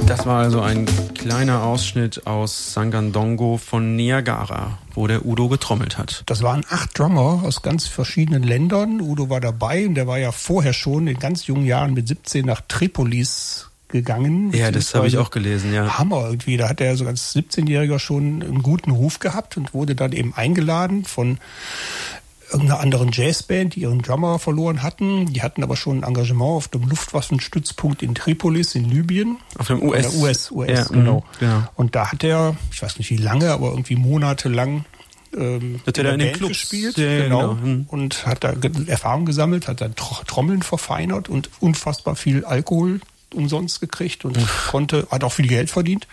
Das war also ein kleiner Ausschnitt aus Sangandongo von Niagara, wo der Udo getrommelt hat. Das waren 8 Drummer aus ganz verschiedenen Ländern. Udo war dabei und der war ja vorher schon in ganz jungen Jahren mit 17 nach Tripolis gegangen. Ja, das habe ich auch gelesen, ja. Hammer irgendwie. Da hat er so als 17-Jähriger schon einen guten Ruf gehabt und wurde dann eben eingeladen von irgendeiner anderen Jazzband, die ihren Drummer verloren hatten. Die hatten aber schon ein Engagement auf dem Luftwaffenstützpunkt in Tripolis in Libyen. Auf dem US. Ja, genau. Und da hat er, ich weiß nicht wie lange, aber irgendwie monatelang hat er da in den Clubs gespielt, ja, genau. Und hat da Erfahrung gesammelt, hat dann Trommeln verfeinert und unfassbar viel Alkohol umsonst gekriegt und hat auch viel Geld verdient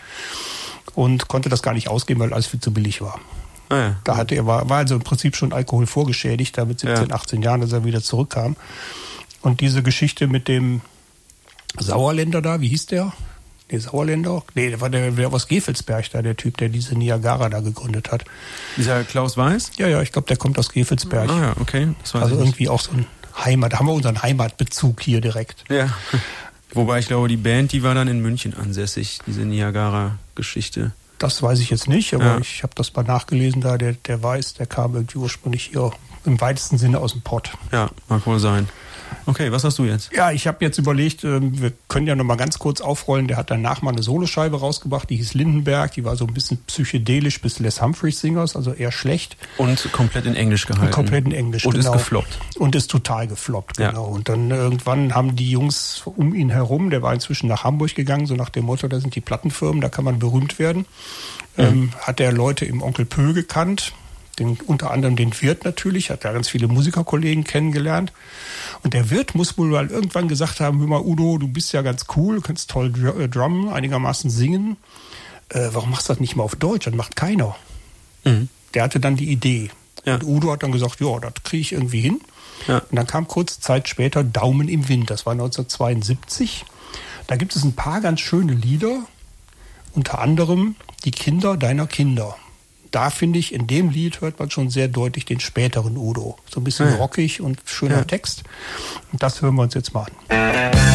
und konnte das gar nicht ausgeben, weil alles viel zu billig war. Ah, ja. Da war also im Prinzip schon Alkohol vorgeschädigt, da mit 17, 18 Jahren, als er wieder zurückkam. Und diese Geschichte mit dem Sauerländer da, wie hieß der? Nee, Sauerländer? Nee, der war der aus Gevelsberg da, der Typ, der diese Niagara da gegründet hat. Dieser Klaus Weiß? Ja, ich glaube, der kommt aus Gevelsberg. Ah ja, okay. Das weiß also ich irgendwie nicht. Auch so ein Heimat, da haben wir unseren Heimatbezug hier direkt. Ja. Wobei ich glaube, die Band, die war dann in München ansässig, diese Niagara-Geschichte. Das weiß ich jetzt nicht, aber ja. Ich habe das mal nachgelesen da. Der Weiß, der kam irgendwie ursprünglich hier im weitesten Sinne aus dem Pott. Ja, mag wohl sein. Okay, was hast du jetzt? Ja, ich habe jetzt überlegt, wir können ja noch mal ganz kurz aufrollen. Der hat danach mal eine Soloscheibe rausgebracht, die hieß Lindenberg. Die war so ein bisschen psychedelisch bis Les Humphreys Singers, also eher schlecht. Und komplett in Englisch gehalten. Und komplett in Englisch, und genau. Ist gefloppt. Und ist total gefloppt, genau. Ja. Und dann irgendwann haben die Jungs um ihn herum, der war inzwischen nach Hamburg gegangen, so nach dem Motto, da sind die Plattenfirmen, da kann man berühmt werden. Hat er Leute im Onkel Pö gekannt, unter anderem den Wirt natürlich, hat da ganz viele Musikerkollegen kennengelernt. Und der Wirt muss wohl mal irgendwann gesagt haben, hör mal Udo, du bist ja ganz cool, du kannst toll drummen, einigermaßen singen. Warum machst du das nicht mal auf Deutsch? Das macht keiner. Mhm. Der hatte dann die Idee. Ja. Und Udo hat dann gesagt, ja, das kriege ich irgendwie hin. Ja. Und dann kam kurze Zeit später Daumen im Wind, das war 1972. Da gibt es ein paar ganz schöne Lieder, unter anderem Die Kinder deiner Kinder. Da finde ich, in dem Lied hört man schon sehr deutlich den späteren Udo. So ein bisschen rockig und schöner Text. Und das hören wir uns jetzt mal an.